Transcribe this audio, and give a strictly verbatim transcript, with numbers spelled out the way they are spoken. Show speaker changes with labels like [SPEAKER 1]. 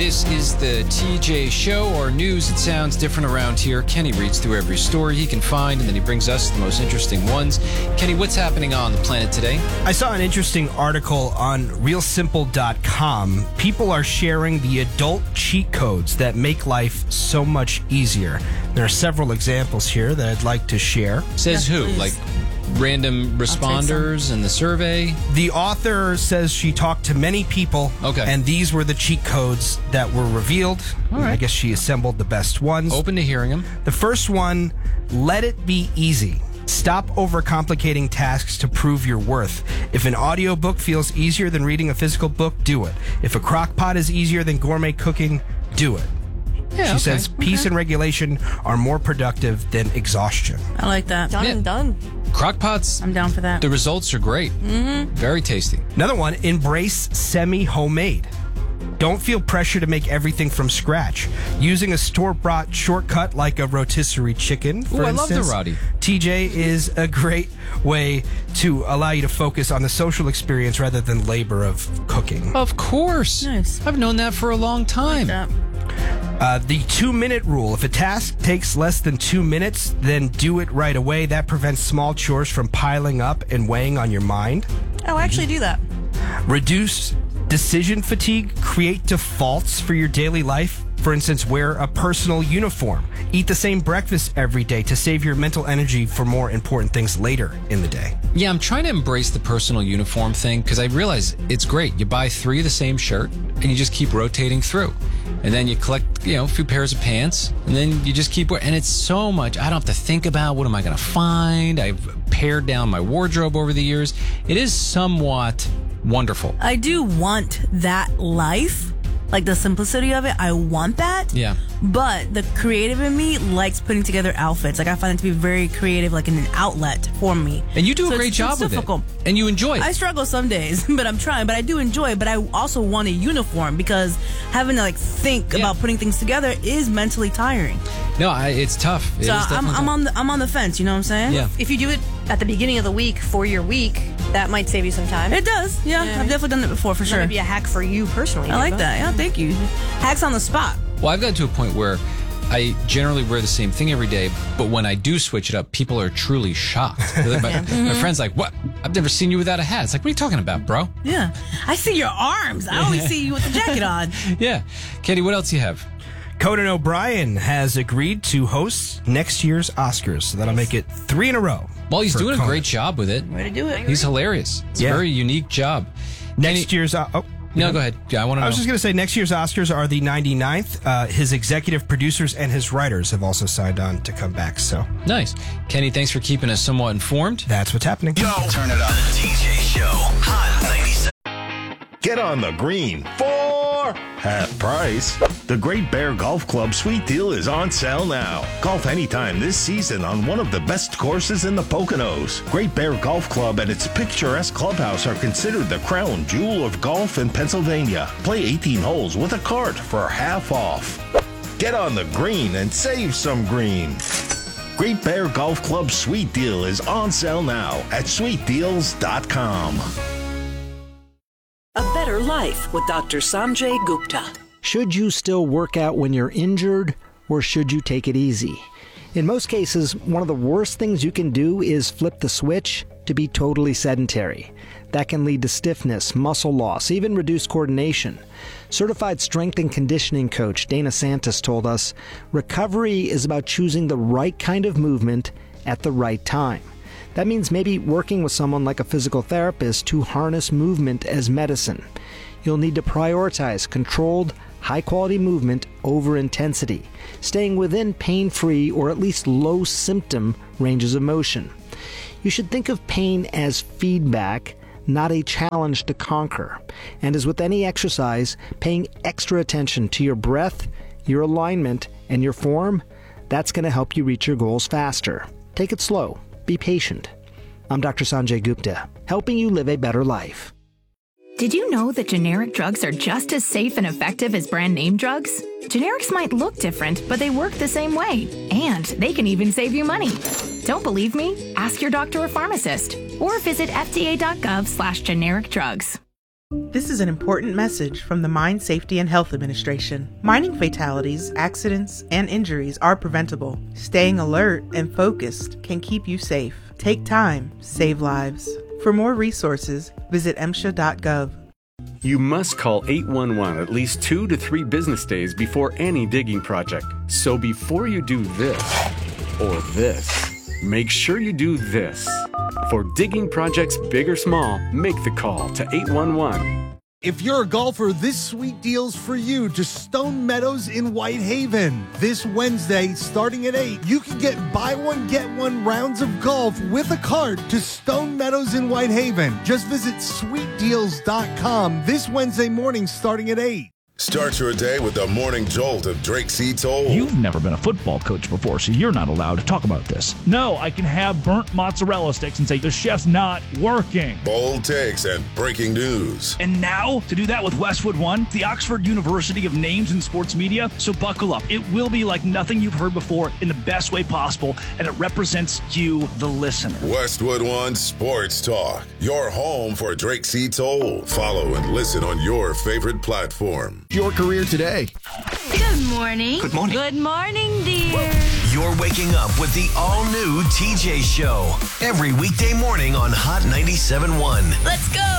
[SPEAKER 1] This is the T J Show, or news. It sounds different around here. Kenny reads through every story he can find, and then he brings us the most interesting ones. Kenny, what's happening on the planet today?
[SPEAKER 2] I saw an interesting article on real simple dot com. People are sharing the adult cheat codes that make life so much easier. There are several examples here that I'd like to share.
[SPEAKER 1] Says
[SPEAKER 3] Yes,
[SPEAKER 1] who?
[SPEAKER 3] please.
[SPEAKER 1] Like random responders in the survey?
[SPEAKER 2] The author says she talked to many people,
[SPEAKER 1] Okay.
[SPEAKER 2] and these were the cheat codes that were revealed.
[SPEAKER 1] All right.
[SPEAKER 2] I guess she assembled the best ones.
[SPEAKER 1] Open to hearing them.
[SPEAKER 2] The first one, let it be easy. Stop overcomplicating tasks to prove your worth. If an audiobook feels easier than reading a physical book, do it. If a crock pot is easier than gourmet cooking, do it.
[SPEAKER 1] Yeah,
[SPEAKER 2] She
[SPEAKER 1] okay.
[SPEAKER 2] says peace and regulation are more productive than exhaustion.
[SPEAKER 3] I like that.
[SPEAKER 4] Done
[SPEAKER 1] Yeah.
[SPEAKER 4] and done.
[SPEAKER 1] Crockpots,
[SPEAKER 3] I'm down for that.
[SPEAKER 1] the results are great. Mm-hmm. Very tasty.
[SPEAKER 2] Another one, embrace semi-homemade. Don't feel pressure to make everything from scratch. Using a store-bought shortcut like a rotisserie chicken, for
[SPEAKER 1] Ooh, I love the
[SPEAKER 2] instance,
[SPEAKER 1] Roddy.
[SPEAKER 2] T J is a great way to allow you to focus on the social experience rather than labor of cooking.
[SPEAKER 1] Of course.
[SPEAKER 3] Nice.
[SPEAKER 1] I've known that for a long time.
[SPEAKER 3] Yeah.
[SPEAKER 2] Uh, the two-minute rule. If a task takes less than two minutes, then do it right away. That prevents small chores from piling up and weighing on your mind.
[SPEAKER 4] Oh, I actually do that.
[SPEAKER 2] Reduce decision fatigue. Create defaults for your daily life. For instance, wear a personal uniform. Eat the same breakfast every day to save your mental energy for more important things later in the day.
[SPEAKER 1] Yeah, I'm trying to embrace the personal uniform thing because I realize it's great. You buy three of the same shirt and you just keep rotating through. And then you collect, you know, a few pairs of pants, and then you just keep wearing. And it's so much. I don't have to think about what am I going to find. I've pared down my wardrobe over the years. It is somewhat wonderful.
[SPEAKER 3] I do want that life, like the simplicity of it. I want that.
[SPEAKER 1] Yeah.
[SPEAKER 3] But the creative in me likes putting together outfits. Like I find it to be very creative, like an outlet for me.
[SPEAKER 1] And you do a
[SPEAKER 3] So
[SPEAKER 1] great
[SPEAKER 3] it's-
[SPEAKER 1] job
[SPEAKER 3] it's
[SPEAKER 1] with
[SPEAKER 3] difficult.
[SPEAKER 1] it. And you enjoy it.
[SPEAKER 3] I struggle some days, but I'm trying. But I do enjoy it. But I also want a uniform because having to like think
[SPEAKER 1] Yeah.
[SPEAKER 3] about putting things together is mentally tiring.
[SPEAKER 1] no, I, it's tough. It
[SPEAKER 3] so
[SPEAKER 1] is
[SPEAKER 3] I'm,
[SPEAKER 1] definitely
[SPEAKER 3] I'm
[SPEAKER 1] tough.
[SPEAKER 3] on the I'm on the fence. You know what I'm saying?
[SPEAKER 1] Yeah.
[SPEAKER 4] If you do it at the beginning of the week for your week, that might save you some time.
[SPEAKER 3] It does. Yeah,
[SPEAKER 4] Yeah.
[SPEAKER 3] I've definitely done it before for
[SPEAKER 4] That
[SPEAKER 3] sure.
[SPEAKER 4] might be a hack for you personally.
[SPEAKER 3] I like
[SPEAKER 4] Ava.
[SPEAKER 3] that. Yeah, thank you. Hacks on the spot.
[SPEAKER 1] Well, I've gotten to a point where I generally wear the same thing every day, but when I do switch it up, people are truly shocked. my, my friend's like, what? I've never seen you without a hat. It's like, what are you talking about, bro?
[SPEAKER 3] Yeah. I see your arms. I always see you with the jacket on.
[SPEAKER 1] Yeah. Katie, what else you have?
[SPEAKER 2] Conan O'Brien has agreed to host next year's Oscars, so that'll make it three in a row.
[SPEAKER 1] Well, he's
[SPEAKER 2] for
[SPEAKER 1] doing a
[SPEAKER 2] Conan.
[SPEAKER 1] great job with it.
[SPEAKER 3] Way to do it.
[SPEAKER 1] He's hilarious. It's
[SPEAKER 2] Yeah.
[SPEAKER 1] a very unique job.
[SPEAKER 2] Next
[SPEAKER 1] Kenny-
[SPEAKER 2] year's... Uh, oh.
[SPEAKER 1] No, go ahead. Yeah, I want to know.
[SPEAKER 2] I was just going to say, next year's Oscars are the ninety-ninth. Uh, his executive producers and his writers have also signed on to come back, so
[SPEAKER 1] Nice. Kenny, thanks for keeping us somewhat informed.
[SPEAKER 2] that's what's happening.
[SPEAKER 5] Turn it up. The T J Show. Hot ninety-seven. Get on the green for half price. The Great Bear Golf Club Sweet Deal is on sale now. Golf anytime this season on one of the best courses in the Poconos. Great Bear Golf Club and its picturesque clubhouse are considered the crown jewel of golf in Pennsylvania. Play eighteen holes with a cart for half off. Get on the green and save some green. Great Bear Golf Club Sweet Deal is on sale now at sweet deals dot com.
[SPEAKER 6] A Better Life with Doctor Sanjay Gupta.
[SPEAKER 7] Should you still work out when you're injured, or should you take it easy? In most cases, one of the worst things you can do is flip the switch to be totally sedentary. That can lead to stiffness, muscle loss, even reduced coordination. Certified strength and conditioning coach Dana Santos told us, recovery is about choosing the right kind of movement at the right time. That means maybe working with someone like a physical therapist to harness movement as medicine. You'll need to prioritize controlled, high-quality movement over intensity, staying within pain-free or at least low-symptom ranges of motion. You should think of pain as feedback, not a challenge to conquer. And as with any exercise, paying extra attention to your breath, your alignment, and your form, that's going to help you reach your goals faster. Take it slow. Be patient. I'm Doctor Sanjay Gupta, helping you live a better life.
[SPEAKER 8] Did you know that generic drugs are just as safe and effective as brand name drugs? Generics might look different, but they work the same way. And they can even save you money. Don't believe me? Ask your doctor or pharmacist. Or visit F D A dot gov slash generic drugs.
[SPEAKER 9] This is an important message from the Mine Safety and Health Administration. Mining fatalities, accidents, and injuries are preventable. Staying alert and focused can keep you safe. Take time, save lives. For more resources, visit M S H A dot gov.
[SPEAKER 10] You must call eight one one at least two to three business days before any digging project. So before you do this or this, make sure you do this. For digging projects big or small, make the call to eight one one.
[SPEAKER 11] If you're a golfer, this sweet deal's for you to Stone Meadows in Whitehaven. This Wednesday, starting at eight, you can get buy one, get one rounds of golf with a card to Stone Meadows in Whitehaven. Just visit sweet deals dot com this Wednesday morning starting at eight.
[SPEAKER 12] Start your day with the morning jolt of Drake C. Toll.
[SPEAKER 13] You've never been a football coach before, so you're not allowed to talk about this. No, I can have burnt mozzarella sticks and say the chef's not working.
[SPEAKER 12] Bold takes and breaking news.
[SPEAKER 13] And now, to do that with Westwood One, the Oxford University of Names in Sports Media. So buckle up. It will be like nothing you've heard before in the best way possible, and it represents you, the listener.
[SPEAKER 12] Westwood One Sports Talk, your home for Drake C. Toll. Follow and listen on your favorite platform.
[SPEAKER 14] Your career today.
[SPEAKER 15] Good morning.
[SPEAKER 14] Good morning.
[SPEAKER 15] Good morning, dear.
[SPEAKER 16] You're waking up with the all-new T J Show every weekday morning on Hot ninety-seven point one.
[SPEAKER 15] Let's go.